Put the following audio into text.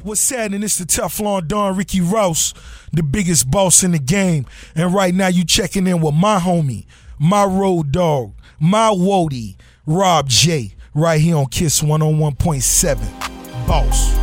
What's happening? It's the Teflon Don Ricky Rouse, the biggest boss in the game. And right now you checking in with my homie, my road dog, my woody, Rob J, right here on Kiss 101.7. Boss.